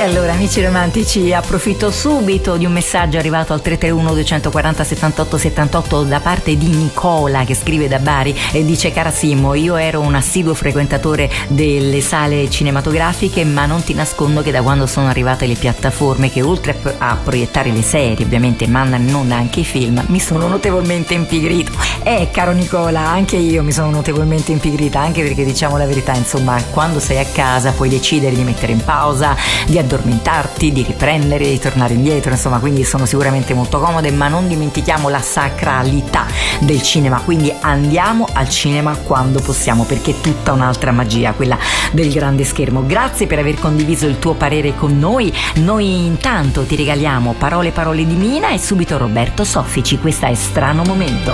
allora, amici romantici, approfitto subito di un messaggio arrivato al 331 240 78 78 da parte di Nicola, che scrive da Bari e dice: cara Simo, io ero un assiduo frequentatore delle sale cinematografiche, ma non ti nascondo che da quando sono arrivate le piattaforme che oltre a proiettare le serie, ovviamente mandano in onda anche i film, mi sono notevolmente impigrito. Caro Nicola, anche io mi sono notevolmente impigrita, anche perché, diciamo la verità, insomma, quando sei a casa puoi decidere di mettere in pausa, di addormentarti, di riprendere, di tornare indietro, insomma, quindi sono sicuramente molto comode, ma non dimentichiamo la sacralità del cinema, quindi andiamo al cinema quando possiamo, perché è tutta un'altra magia quella del grande schermo. Grazie per aver condiviso il tuo parere con noi. Noi intanto ti regaliamo Parole di Mina e subito Roberto Soffici. Questa è Strano Momento.